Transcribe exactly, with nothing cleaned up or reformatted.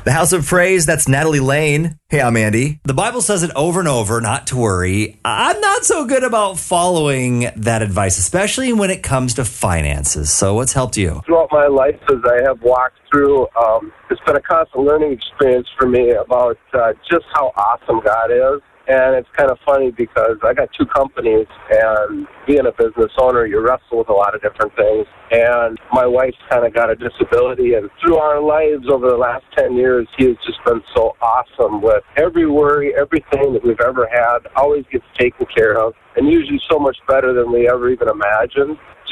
The House of Praise, that's Natalie Lane. Hey, I'm Andy. The Bible says it over and over, not to worry. I'm not so good about following that advice, especially when it comes to finances. So what's helped you? Throughout my life, as I have walked through, um, it's been a constant learning experience for me about uh, just how awesome God is. And it's kind of funny because I got two companies, and being a business owner, you wrestle with a lot of different things. And my wife's kind of got a disability, and through our lives over the last ten years, he has just been so awesome with every worry, everything that we've ever had, always gets taken care of, and usually so much better than we ever even imagined.